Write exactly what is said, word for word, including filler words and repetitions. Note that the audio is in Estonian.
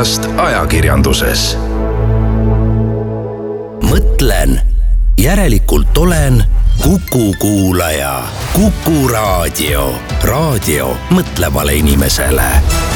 ennast ajakirjanduses. Mõtlen, järelikult olen Kuku kuulaja. Kuku raadio. Raadio mõtlevale inimesele.